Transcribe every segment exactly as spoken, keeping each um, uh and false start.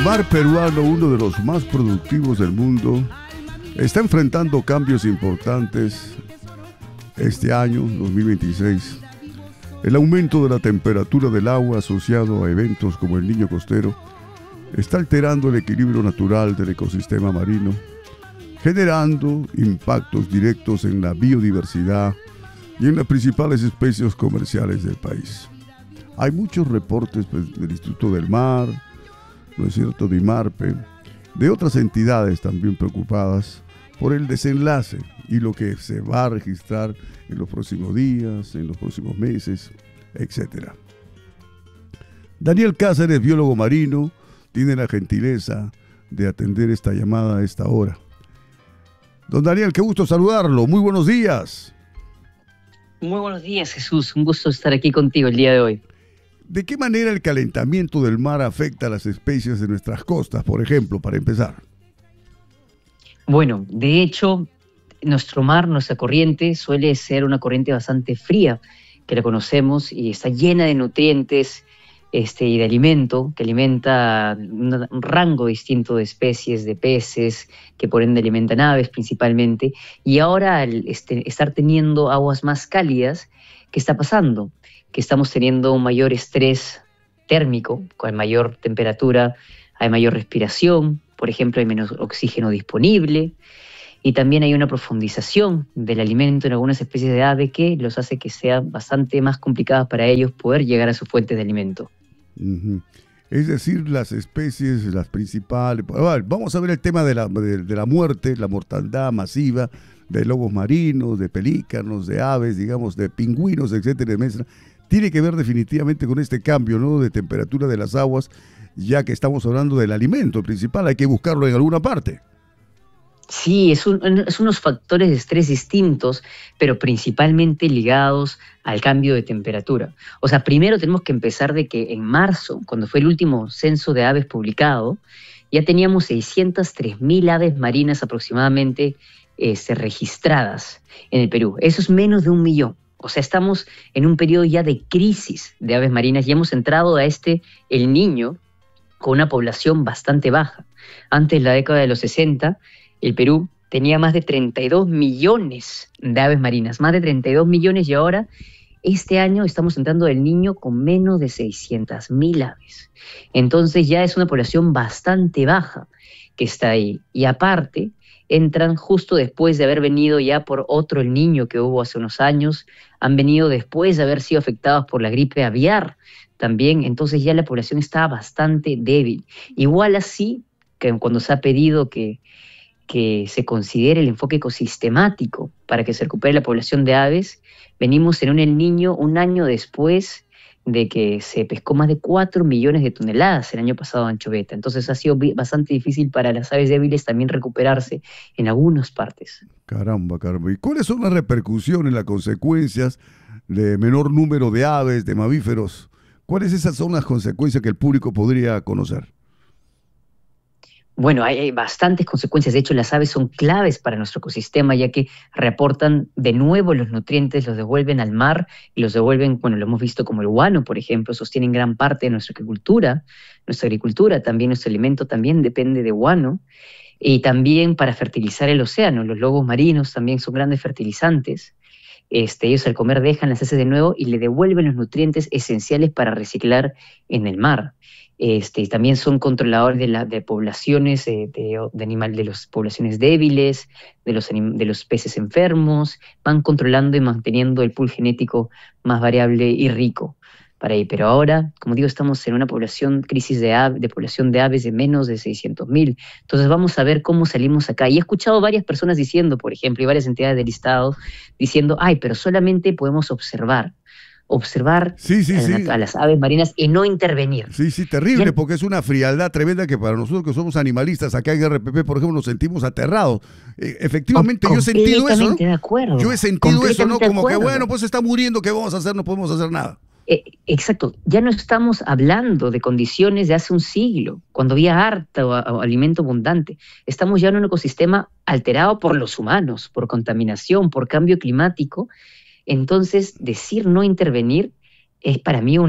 mar peruano, uno de los más productivos del mundo, está enfrentando cambios importantes este año, dos mil veintiséis. El aumento de la temperatura del agua asociado a eventos como el Niño Costero está alterando el equilibrio natural del ecosistema marino, generando impactos directos en la biodiversidad y en las principales especies comerciales del país. Hay muchos reportes, pues, del Instituto del Mar, ¿no es cierto?, de IMARPE, de otras entidades también preocupadas por el desenlace y lo que se va a registrar en los próximos días, en los próximos meses, etcétera. Daniel Cáceres, biólogo marino, tiene la gentileza de atender esta llamada a esta hora. Don Daniel, qué gusto saludarlo. Muy buenos días. Muy buenos días, Jesús. Un gusto estar aquí contigo el día de hoy. ¿De qué manera el calentamiento del mar afecta a las especies de nuestras costas, por ejemplo, para empezar? Bueno, de hecho, nuestro mar, nuestra corriente, suele ser una corriente bastante fría, que la conocemos y está llena de nutrientes este, y de alimento, que alimenta un, un rango distinto de especies, de peces, que por ende alimentan aves principalmente. Y ahora, al este, estar teniendo aguas más cálidas, ¿qué está pasando? Que estamos teniendo un mayor estrés térmico, con mayor temperatura, hay mayor respiración, por ejemplo, hay menos oxígeno disponible, y también hay una profundización del alimento en algunas especies de ave que los hace que sean bastante más complicadas para ellos poder llegar a sus fuentes de alimento. Uh-huh. Es decir, las especies, las principales... Vamos a ver el tema de la, de, de la muerte, la mortandad masiva de lobos marinos, de pelícanos, de aves, digamos, de pingüinos, etcétera, etcétera. Tiene que ver definitivamente con este cambio, ¿no?, de temperatura de las aguas, ya que estamos hablando del alimento principal, hay que buscarlo en alguna parte. Sí, es, un, es unos factores de estrés distintos, pero principalmente ligados al cambio de temperatura. O sea, primero tenemos que empezar de que en marzo, cuando fue el último censo de aves publicado, ya teníamos seiscientas tres mil aves marinas aproximadamente este, registradas en el Perú. Eso es menos de un millón. O sea, estamos en un periodo ya de crisis de aves marinas y hemos entrado a este El Niño con una población bastante baja. Antes de la década de los sesenta, el Perú tenía más de treinta y dos millones de aves marinas, más de treinta y dos millones, y ahora este año estamos entrando El Niño con menos de seiscientas mil aves. Entonces ya es una población bastante baja que está ahí. Y aparte, entran justo después de haber venido ya por otro El Niño que hubo hace unos años, han venido después de haber sido afectados por la gripe aviar también, entonces ya la población está bastante débil. Igual así, que cuando se ha pedido que, que se considere el enfoque ecosistemático para que se recupere la población de aves, venimos en un El Niño un año después de que se pescó más de cuatro millones de toneladas el año pasado de anchoveta. Entonces ha sido bastante difícil para las aves débiles también recuperarse en algunas partes. Caramba, caramba. ¿Y cuáles son las repercusiones, las consecuencias de menor número de aves, de mamíferos? ¿Cuáles esas son las consecuencias que el público podría conocer? Bueno, hay, hay bastantes consecuencias. De hecho, las aves son claves para nuestro ecosistema, ya que reaportan de nuevo los nutrientes, los devuelven al mar y los devuelven, bueno, lo hemos visto como el guano, por ejemplo, sostienen gran parte de nuestra agricultura. Nuestra agricultura, también nuestro alimento, también depende de guano. Y también para fertilizar el océano. Los lobos marinos también son grandes fertilizantes. Este, ellos al comer dejan las heces de nuevo y le devuelven los nutrientes esenciales para reciclar en el mar. Este, también son controladores de, la, de poblaciones eh, de, de animales, de las poblaciones débiles, de los, de los peces enfermos, van controlando y manteniendo el pool genético más variable y rico para ahí. Pero ahora, como digo, estamos en una población, crisis de, ave, de población de aves de menos de seiscientos mil. Entonces vamos a ver cómo salimos acá. Y he escuchado varias personas diciendo, por ejemplo, y varias entidades del Estado diciendo, ay, pero solamente podemos observar. observar sí, sí, a, sí. a las aves marinas y no intervenir. Sí, sí, terrible, ya, porque es una frialdad tremenda que para nosotros que somos animalistas acá en R P P, por ejemplo, nos sentimos aterrados. Eh, efectivamente, yo he sentido eso, ¿no? De acuerdo. Yo he sentido eso, ¿no? Como que, bueno, pues está muriendo, ¿qué vamos a hacer? No podemos hacer nada. Eh, exacto, ya no estamos hablando de condiciones de hace un siglo, cuando había harta o, o alimento abundante. Estamos ya en un ecosistema alterado por los humanos, por contaminación, por cambio climático. Entonces, decir no intervenir es para mí una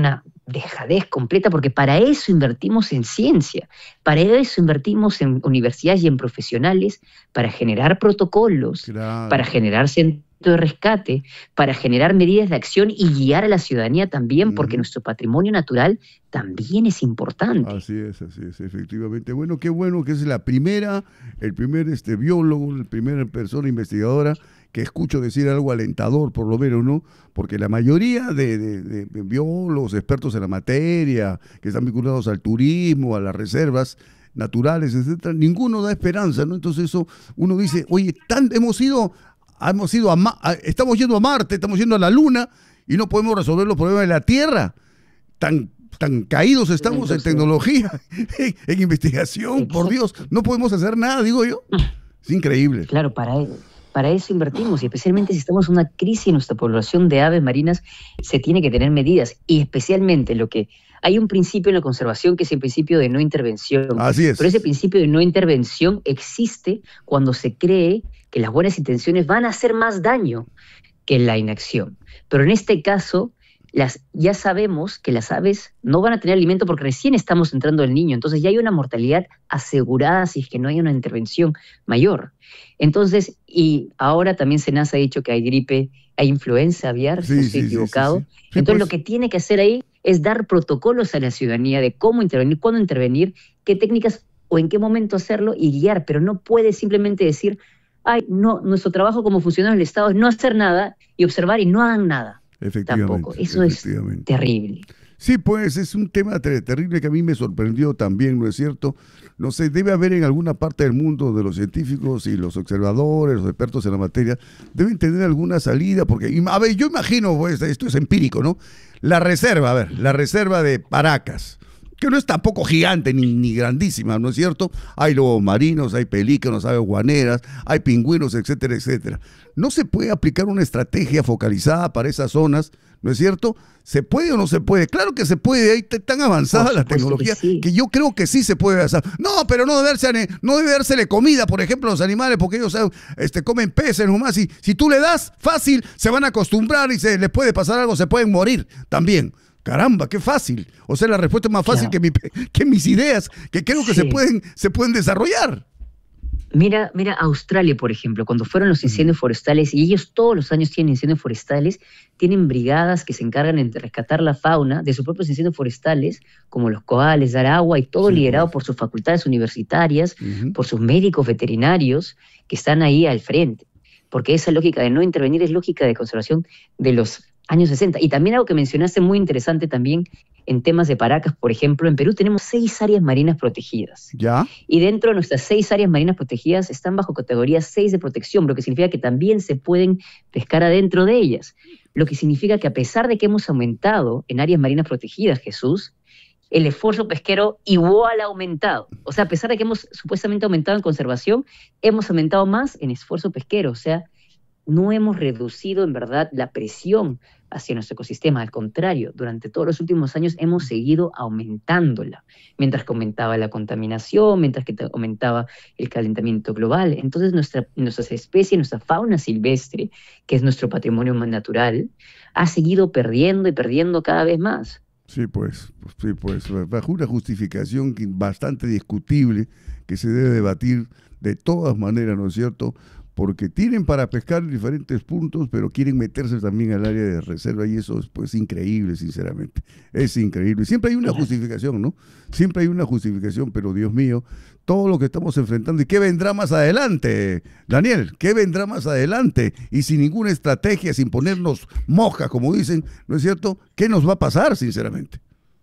dejadez completa, porque para eso invertimos en ciencia, para eso invertimos en universidades y en profesionales, para generar protocolos, Claro. para generar centros de rescate, para generar medidas de acción y guiar a la ciudadanía también, porque Ujú. nuestro patrimonio natural también es importante. Así es, así es, efectivamente. Bueno, qué bueno que es la primera, el primer este, biólogo, la primera persona investigadora que escucho decir algo alentador, por lo menos, ¿no? Porque la mayoría de, de, de- de biólogos, expertos en la materia, que están vinculados al turismo, a las reservas naturales, etcétera, ninguno da esperanza, ¿no? Entonces eso, uno dice, oye, tan, hemos ido, hemos ido a, Ma- a- estamos yendo a Marte, estamos yendo a la Luna y no podemos resolver los problemas de la Tierra. Tan, tan caídos estamos en Entonces, tecnología, en, en investigación, por Dios, exacto. no podemos hacer nada, digo yo. Es increíble. Claro, para, e- para eso invertimos, y especialmente si estamos en una crisis en nuestra población de aves marinas, se tiene que tener medidas, y especialmente lo que... Hay un principio en la conservación que es el principio de no intervención, Así es. pero ese principio de no intervención existe cuando se cree que las buenas intenciones van a hacer más daño que la inacción. Pero en este caso, las, ya sabemos que las aves no van a tener alimento porque recién estamos entrando al niño, entonces ya hay una mortalidad asegurada si es que no hay una intervención mayor. Entonces, y ahora también SENASA ha dicho que hay gripe, hay influenza aviar, si no Sí, estoy sí, sí, sí, equivocado. sí. Sí, Entonces, pues. lo que tiene que hacer ahí es dar protocolos a la ciudadanía de cómo intervenir, cuándo intervenir, qué técnicas o en qué momento hacerlo y guiar, pero no puede simplemente decir, ay, no, nuestro trabajo como funcionarios del Estado es no hacer nada y observar y no hagan nada. Efectivamente, Tampoco, eso es efectivamente. terrible. Sí, pues es un tema ter- terrible que a mí me sorprendió también, ¿no es cierto? No sé, debe haber en alguna parte del mundo de los científicos y los observadores, los expertos en la materia, deben tener alguna salida, porque, im- a ver, yo imagino, pues, esto es empírico, ¿no? La reserva, a ver, la reserva de Paracas, que no es tampoco gigante ni, ni grandísima, ¿no es cierto? Hay lobos marinos, hay pelícanos, hay guaneras, hay pingüinos, etcétera, etcétera. ¿No se puede aplicar una estrategia focalizada para esas zonas, no es cierto? ¿Se puede o no se puede? Claro que se puede, ahí t- tan avanzada Por la supuesto que tecnología sí. que yo creo que sí se puede hacer. No, pero no debe, darse, no debe dársele comida, por ejemplo, a los animales, porque ellos eh, este, comen peces nomás, y si tú le das fácil, se van a acostumbrar y se les puede pasar algo, se pueden morir también. Caramba, qué fácil. O sea, la respuesta es más fácil Claro. que, mi- que mis ideas, que creo que se Sí. pueden, se pueden desarrollar. Mira, mira Australia, por ejemplo, cuando fueron los incendios forestales, y ellos todos los años tienen incendios forestales, tienen brigadas que se encargan de rescatar la fauna de sus propios incendios forestales, como los koalas, dar agua, y todo Sí, liderado pues. por sus facultades universitarias, Ujú. por sus médicos veterinarios que están ahí al frente. Porque esa lógica de no intervenir es lógica de conservación de los años sesenta. Y también algo que mencionaste muy interesante también en temas de Paracas, por ejemplo, en Perú tenemos seis áreas marinas protegidas. ¿Ya? Y dentro de nuestras seis áreas marinas protegidas están bajo categoría seis de protección, lo que significa que también se pueden pescar adentro de ellas. Lo que significa que a pesar de que hemos aumentado en áreas marinas protegidas, Jesús, el esfuerzo pesquero igual ha aumentado. O sea, a pesar de que hemos supuestamente aumentado en conservación, hemos aumentado más en esfuerzo pesquero. O sea, no hemos reducido en verdad la presión hacia nuestro ecosistema. Al contrario, durante todos los últimos años hemos seguido aumentándola, mientras que aumentaba la contaminación, mientras que aumentaba el calentamiento global. Entonces nuestra, nuestras especies, nuestra fauna silvestre, que es nuestro patrimonio más natural, ha seguido perdiendo y perdiendo cada vez más. Sí, pues, sí, pues, bajo una justificación que- bastante discutible que se debe debatir de todas maneras, ¿no es cierto? Porque tienen para pescar en diferentes puntos, pero quieren meterse también al área de reserva y eso es pues increíble, sinceramente. Es increíble. Siempre hay una justificación, ¿no? Siempre hay una justificación, pero Dios mío, todo lo que estamos enfrentando y qué vendrá más adelante, Daniel, qué vendrá más adelante y sin ninguna estrategia, sin ponernos moja, como dicen, ¿no es cierto? ¿Qué nos va a pasar, sinceramente?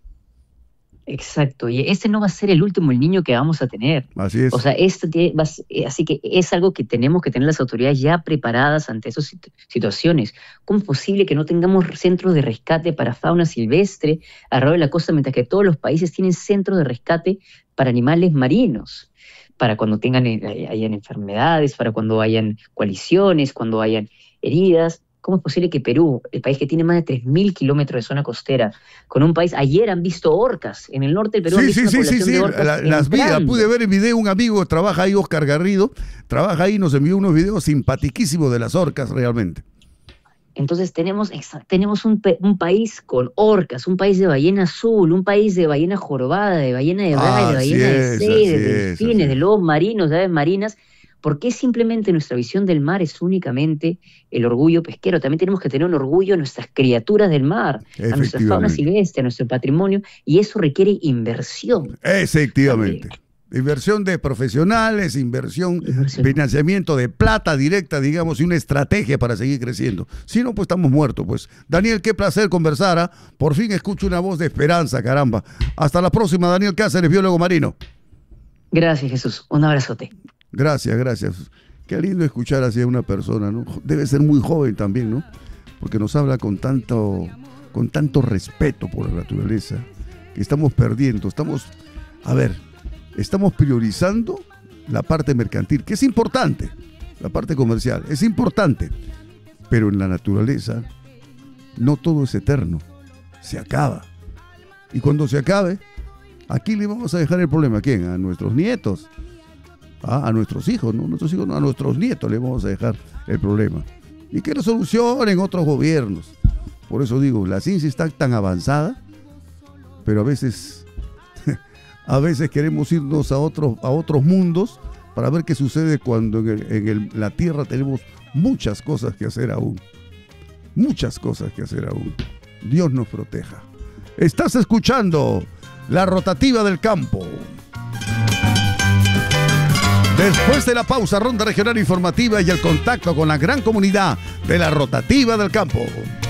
Exacto, y este no va a ser el último el niño que vamos a tener. Así es. O sea, esto tiene- va a ser- eh, así que es algo que tenemos que tener las autoridades ya preparadas ante esas situ- situaciones. ¿Cómo es posible que no tengamos centros de rescate para fauna silvestre alrededor de la costa, mientras que todos los países tienen centros de rescate para animales marinos? Para cuando tengan, eh, hayan enfermedades, para cuando hayan coaliciones, cuando hayan heridas. ¿Cómo es posible que Perú, el país que tiene más de tres mil kilómetros de zona costera, con un país, ayer han visto orcas, en el norte del Perú han Sí, visto sí, una sí, sí, población sí, de orcas la- las vi, entrando. pude ver en video, un amigo trabaja ahí, Oscar Garrido, trabaja ahí, nos envió unos videos simpatiquísimos de las orcas realmente. Entonces tenemos, tenemos un, un país con orcas, un país de ballena azul, un país de ballena jorobada, de ballena de braille, de ballena de sede, de delfines, de lobos marinos, de aves marinas. ¿Por qué simplemente nuestra visión del mar es únicamente el orgullo pesquero? También tenemos que tener un orgullo a nuestras criaturas del mar, a nuestra fauna silvestre, a nuestro patrimonio, y eso requiere inversión. Efectivamente. También. Inversión de profesionales, inversión, inversión, financiamiento de plata directa, digamos, y una estrategia para seguir creciendo. Si no, pues estamos muertos, pues. Daniel, qué placer conversar, ¿eh? Por fin escucho una voz de esperanza, caramba. Hasta la próxima, Daniel Cáceres, biólogo marino. Gracias, Jesús. Un abrazote. Gracias, gracias. Qué lindo escuchar así a una persona, ¿no? Debe ser muy joven también, ¿no? Porque nos habla con tanto, con tanto respeto por la naturaleza, que estamos perdiendo, estamos, a ver, estamos priorizando la parte mercantil, que es importante, la parte comercial, es importante, pero en la naturaleza no todo es eterno, se acaba. Y cuando se acabe, aquí le vamos a dejar el problema, ¿a quién? A nuestros nietos. Ah, a nuestros hijos, ¿no? Nuestros hijos, no, a nuestros nietos le vamos a dejar el problema. Y que lo solucionen otros gobiernos. Por eso digo, la ciencia está tan avanzada, pero a veces, a veces queremos irnos a otros, a otros mundos para ver qué sucede cuando en, el, en el, la Tierra tenemos muchas cosas que hacer aún. Muchas cosas que hacer aún. Dios nos proteja. Estás escuchando La Rotativa del Campo. Después de la pausa, ronda regional informativa y el contacto con la gran comunidad de La Rotativa del Campo.